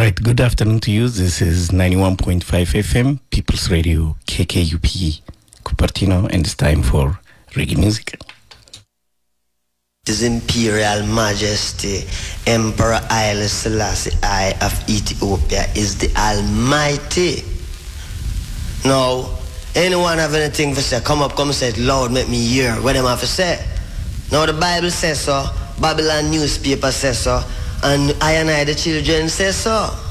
right, good afternoon to you. This is 91.5 FM, People's Radio, KKUP, Cupertino, and it's time for reggae music. His Imperial Majesty, Emperor Haile Selassie I of Ethiopia is the Almighty. Now, anyone have anything to say, come up, come say it loud, make me hear what them have to say. Now the Bible says so, Babylon newspaper says so, and I, the children, say so.